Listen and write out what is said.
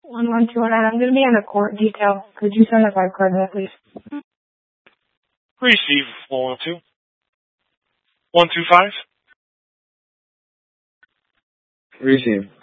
1129. I'm going to be on a court detail. Could you send a 5 card note, please? Receive 412. 125. Receive.